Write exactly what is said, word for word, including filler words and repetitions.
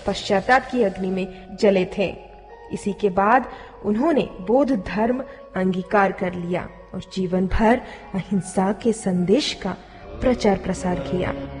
पश्चाताप की अग्नि में जले थे। इसी के बाद उन्होंने बौद्ध धर्म अंगीकार कर लिया और जीवन भर अहिंसा के संदेश का प्रचार प्रसार किया।